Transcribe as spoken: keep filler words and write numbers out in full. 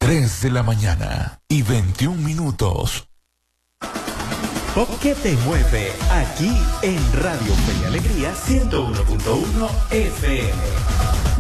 tres de la mañana y veintiún minutos. Pop que te mueve, aquí en Radio Fe y Alegría ciento uno punto uno F M.